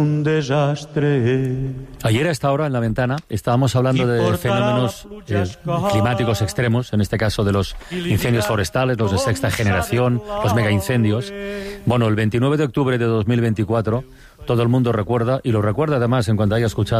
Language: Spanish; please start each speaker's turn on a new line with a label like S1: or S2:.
S1: un desastre.
S2: Ayer a esta hora en La Ventana estábamos hablando de fenómenos climáticos extremos, en este caso de los incendios forestales, los de sexta generación, los megaincendios. Bueno, el 29 de octubre de 2024 todo el mundo recuerda, y lo recuerda además en cuanto haya escuchado